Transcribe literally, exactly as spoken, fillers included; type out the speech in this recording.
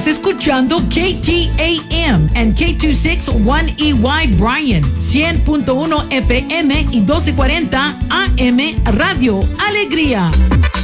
escuchando K T A M and K two sixty-one E Y Bryan, cien punto uno F M y doce cuarenta A M Radio Alegría.